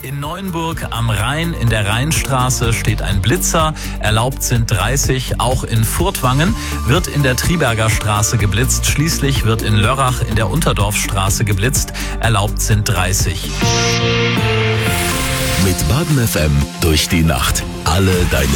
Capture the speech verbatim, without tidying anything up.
In Neuenburg am Rhein in der Rheinstraße steht ein Blitzer. Erlaubt sind dreißig. Auch in Furtwangen wird in der Triberger Straße geblitzt. Schließlich wird in Lörrach in der Unterdorfstraße geblitzt. Erlaubt sind dreißig. Mit Baden F M durch die Nacht. Alle deine